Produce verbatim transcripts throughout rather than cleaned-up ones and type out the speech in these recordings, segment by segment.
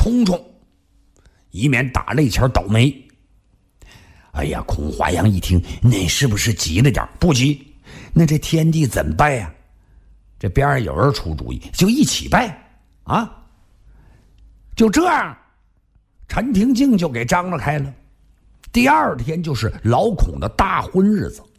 冲冲，以免打了一前倒霉。哎呀，孔华阳一听，那是不是急了点？不急，那这天地怎么拜呀、啊？这边上有人出主意，就一起拜啊！就这样，陈廷敬就给张罗开了。第二天就是老孔的大婚日子。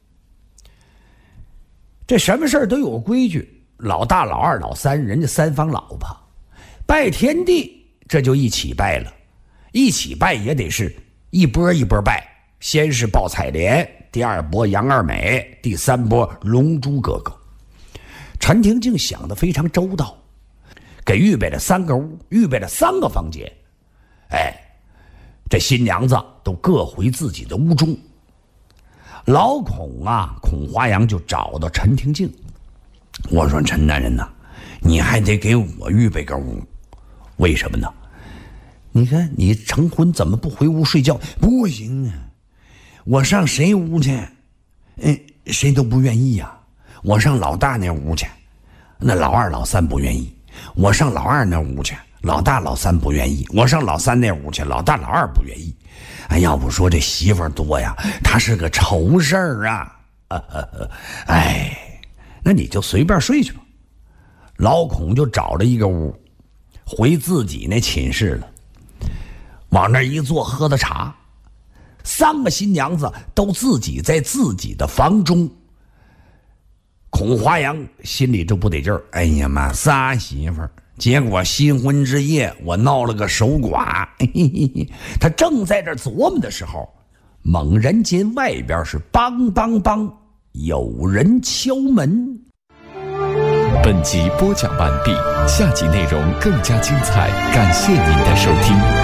这什么事儿都有规矩，老大、老二、老三，人家三房老婆拜天地，这就一起拜了。一起拜也得是一波一波拜，先是报采莲，第二波杨二美，第三波龙珠哥哥。陈廷敬想得非常周到，给预备了三个屋，预备了三个房间。哎，这新娘子都各回自己的屋中。老孔啊，孔华阳就找到陈廷敬，我说陈大人呐、啊，你还得给我预备个屋，为什么呢？你看你成婚怎么不回屋睡觉？不行啊，我上谁屋去？嗯，谁都不愿意呀、啊。我上老大那屋去，那老二老三不愿意；我上老二那屋去，老大老三不愿意；我上老三那屋去，老大老二不愿意。哎，要不说这媳妇儿多呀，她是个愁事儿啊！呃呃呃，哎，那你就随便睡去吧。老孔就找了一个屋，回自己那寝室了，往那一坐，喝的茶。三个新娘子都自己在自己的房中。孔华阳心里就不得劲儿，哎呀妈，仨媳妇儿，结果新婚之夜我闹了个守寡。嘿嘿嘿，他正在这琢磨的时候，猛然间外边是梆梆梆，有人敲门。 本集播讲完毕，下集内容更加精彩，感谢您的收听。